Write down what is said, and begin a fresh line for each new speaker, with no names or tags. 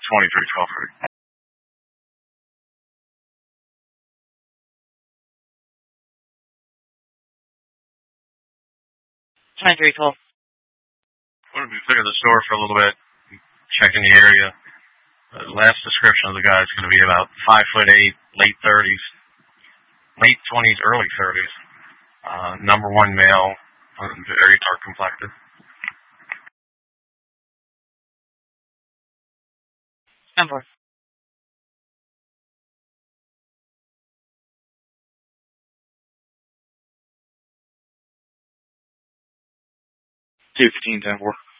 2312.
2312.
I'm going to be clear the store for a little bit, checking the area. The last description of the guy is going to be about 5'8", late 30s, late 20s, early 30s. Number one male, very dark complected.
Number.
215-10-4.